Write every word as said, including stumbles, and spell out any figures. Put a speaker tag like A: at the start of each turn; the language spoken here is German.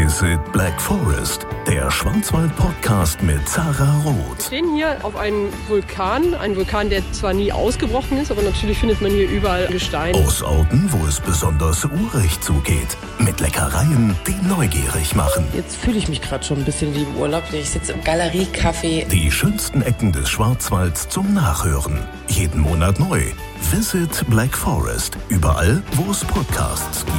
A: Visit Black Forest, der Schwarzwald-Podcast mit Zara Roth.
B: Wir stehen hier auf einem Vulkan, ein Vulkan, der zwar nie ausgebrochen ist, aber natürlich findet man hier überall Gestein.
A: Aus Orten, wo es besonders urig zugeht, mit Leckereien, die neugierig machen.
C: Jetzt fühle ich mich gerade schon ein bisschen wie im Urlaub. Ich sitze im Galerie-Café.
A: Die schönsten Ecken des Schwarzwalds zum Nachhören. Jeden Monat neu. Visit Black Forest, überall, wo es Podcasts gibt.